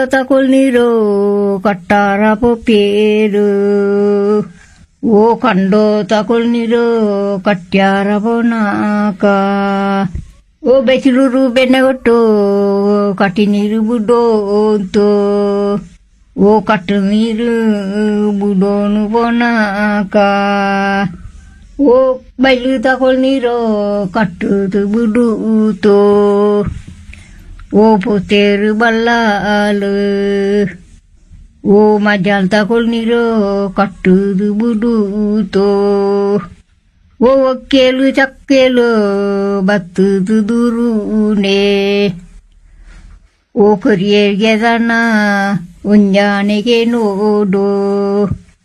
ತಕೊಳ್ ನೀರು ಕಟ್ಟಾರ ಪೊಪ್ಪೇರು ಓ ಕಂಡೋ ತಕೊಳ್ ನೀರು ಕಟ್ಟ್ಯಾರ ಬೋನಾಕ ಓ ಬೆಸಿಲೂರು ಬೆಣ್ಣೆಗೊಟ್ಟು ಕಟ್ಟಿ ನೀರು ಬಿಡೋಂತು ಓ ಕಟ್ಟು ನೀರು ಬಿಡೋನು ಬೋನಾಕ ಓ ಬೈಲು ತಕೊಳ್ ನೀರು ಕಟ್ಟುದು ಬಿಡುತ್ತೋ ಓ ಪುತ್ತೇರು ಬಲ್ಲಾಲು ಓ ಮಜಾಲ್ ತಕೊಳ್ ನೀರು ಕಟ್ಟುದು ಬಿಡುತ್ತೋ ಓ ಒಕ್ಕೇಲು ಚಕ್ಕೇಲು ಬತ್ತುದು ದುರುನೆ ಓ ಕರಿಯರ್ಗೆ ದನ ಉಂಜಾನೆಗೆ ನೋಡು